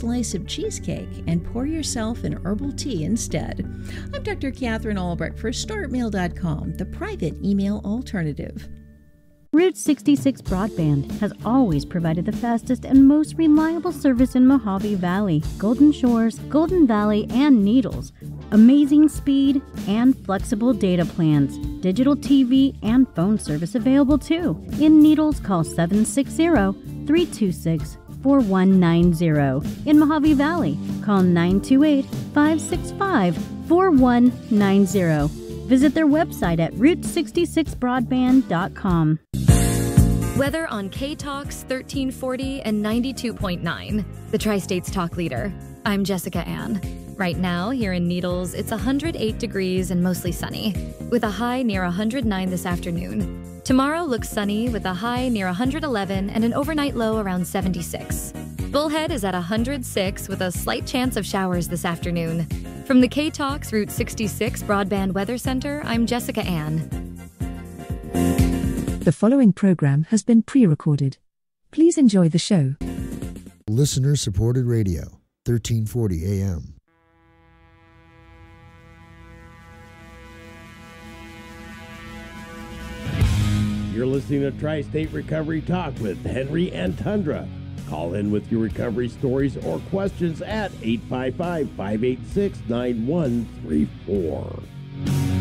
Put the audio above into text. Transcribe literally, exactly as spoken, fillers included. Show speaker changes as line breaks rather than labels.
slice of cheesecake and pour yourself an herbal tea instead. I'm Doctor Catherine Albrecht for start mail dot com, the private email alternative.
Route sixty-six Broadband has always provided the fastest and most reliable service in Mojave Valley, Golden Shores, Golden Valley, and Needles. Amazing speed and flexible data plans. Digital T V and phone service available too. In Needles, call seven six zero, three two six, four one nine zero. In Mojave Valley, call nine two eight, five six five, four one nine zero. Visit their website at route sixty-six broadband dot com.
Weather on K-Talks thirteen forty and ninety-two point nine, the Tri-States Talk Leader. I'm Jessica Ann. Right now, here in Needles, it's one hundred eight degrees and mostly sunny, with a high near one hundred nine this afternoon. Tomorrow looks sunny with a high near one hundred eleven and an overnight low around seventy-six. Bullhead is at one hundred six with a slight chance of showers this afternoon. From the K-Talks Route sixty-six Broadband Weather Center, I'm Jessica Ann.
The following program has been pre-recorded. Please enjoy the show.
Listener-supported radio, thirteen forty A M.
You're listening to Tri-State Recovery Talk with Henry and Tundra. Call in with your recovery stories or questions at eight five five, five eight six, nine one three four.